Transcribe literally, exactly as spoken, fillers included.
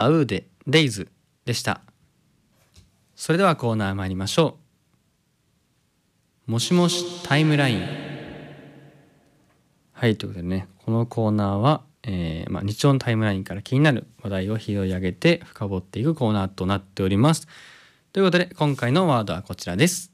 アウーデデイズでした。それではコーナー参りましょう。もしもしタイムライン。はい、ということでね、このコーナーは、えーまあ、日常のタイムラインから気になる話題を拾い上げて深掘っていくコーナーとなっております。ということで今回のワードはこちらです。